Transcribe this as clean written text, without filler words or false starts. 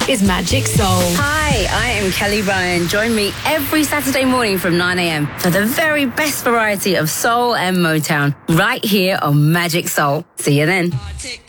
is Magic Soul. Hi, I am Kelly Ryan. Join me every Saturday morning from 9 a.m. for the very best variety of soul and Motown right here on Magic Soul. See you then.